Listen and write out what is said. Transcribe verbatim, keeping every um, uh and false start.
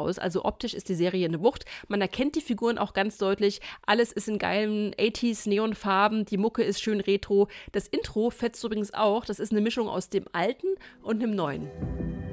aus. Also optisch ist die Serie eine Wucht. Man erkennt die Figuren auch ganz deutlich. Alles ist in geilen achtziger Neonfarben. Die Mucke ist schön retro. Das Intro fetzt übrigens auch. Das ist eine Mischung aus dem alten und dem neuen.